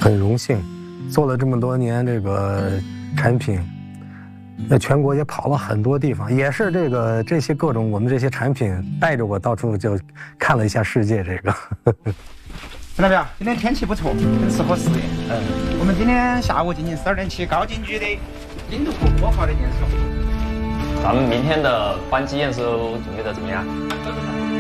很荣幸，做了这么多年这个产品，在全国也跑了很多地方，也是这些各种我们这些产品带着我到处就看了一下世界。这个， 陈代表，今天天气不错，很适合实验。我们今天下午进行12点起高精局的零度火炮的验收。 咱们明天的班级验收准备的怎么样？